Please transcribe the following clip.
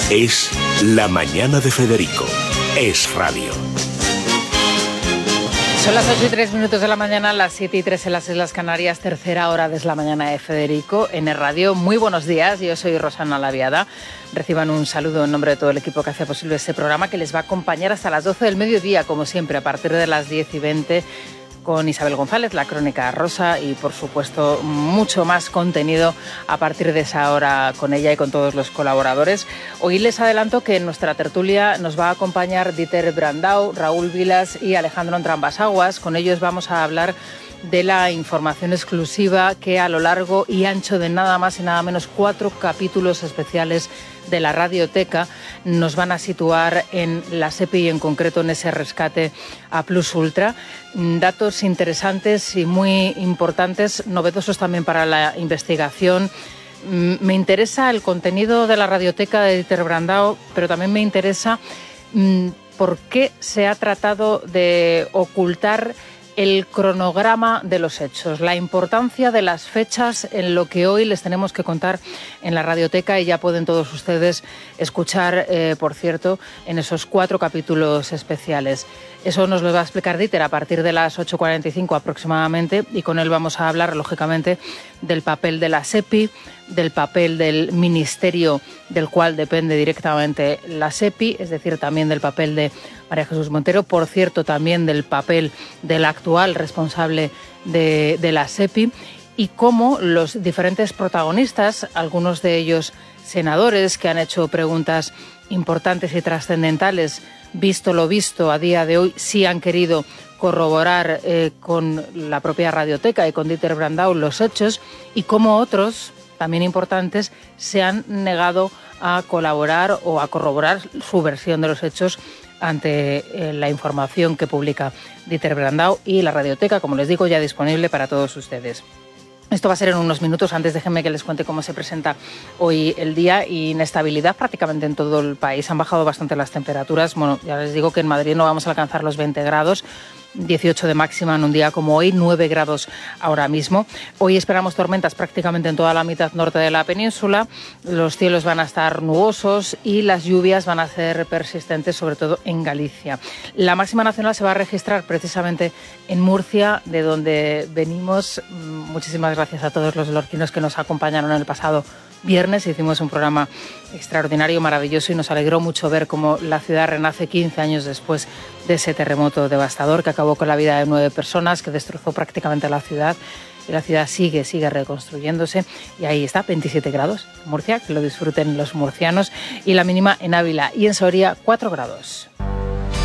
Es La Mañana de Federico. Es radio. Son las 8:03 de la mañana, las 7:03 en las Islas Canarias, tercera hora de La Mañana de Federico en el radio. Muy buenos días, yo soy Rosana Laviada. Reciban un saludo en nombre de todo el equipo que hace posible este programa, que les va a acompañar hasta las 12 del mediodía, como siempre, a partir de las 10:20, con Isabel González, la crónica rosa, y por supuesto mucho más contenido a partir de esa hora con ella y con todos los colaboradores. Hoy les adelanto que en nuestra tertulia nos va a acompañar Dieter Brandau, Raúl Vilas y Alejandro Entrambas-Aguas. Con ellos vamos a hablar de la información exclusiva que a lo largo y ancho de nada más y nada menos 4 capítulos especiales de la Radioteca nos van a situar en la SEPI y en concreto en ese rescate a Plus Ultra. Datos interesantes y muy importantes, novedosos también para la investigación. Me interesa el contenido de la Radioteca de Dieter Brandau, pero también me interesa por qué se ha tratado de ocultar el cronograma de los hechos, la importancia de las fechas en lo que hoy les tenemos que contar en la Radioteca, y ya pueden todos ustedes escuchar, por cierto, en esos 4 capítulos especiales. Eso nos lo va a explicar Dieter a partir de las 8:45 aproximadamente, y con él vamos a hablar, lógicamente, del papel de la SEPI, del papel del ministerio del cual depende directamente la SEPI, es decir, también del papel de María Jesús Montero, por cierto, también del papel del actual responsable de la SEPI, y cómo los diferentes protagonistas, algunos de ellos senadores que han hecho preguntas importantes y trascendentales, visto lo visto a día de hoy, sí han querido corroborar con la propia Radioteca y con Dieter Brandau los hechos, y cómo otros, también importantes, se han negado a colaborar o a corroborar su versión de los hechos ante la información que publica Dieter Brandau y la Radioteca, como les digo, ya disponible para todos ustedes. Esto va a ser en unos minutos. Antes déjenme que les cuente cómo se presenta hoy el día. Inestabilidad prácticamente en todo el país. Han bajado bastante las temperaturas. Bueno, ya les digo que en Madrid no vamos a alcanzar los 20 grados. 18 de máxima en un día como hoy, 9 grados ahora mismo. Hoy esperamos tormentas prácticamente en toda la mitad norte de la península. Los cielos van a estar nubosos y las lluvias van a ser persistentes, sobre todo en Galicia. La máxima nacional se va a registrar precisamente en Murcia, de donde venimos. Muchísimas gracias a todos los lorquinos que nos acompañaron el pasado viernes. Hicimos un programa extraordinario, maravilloso, y nos alegró mucho ver cómo la ciudad renace 15 años después de ese terremoto devastador que acabó con la vida de 9 personas, que destrozó prácticamente la ciudad. Y la ciudad sigue reconstruyéndose, y ahí está, 27 grados en Murcia, que lo disfruten los murcianos, y la mínima en Ávila y en Soria 4 grados.